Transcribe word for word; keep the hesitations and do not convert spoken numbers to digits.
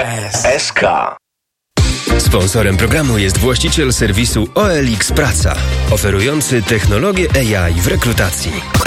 S. S K. Sponsorem programu jest właściciel serwisu O L X Praca, oferujący technologię A I w rekrutacji.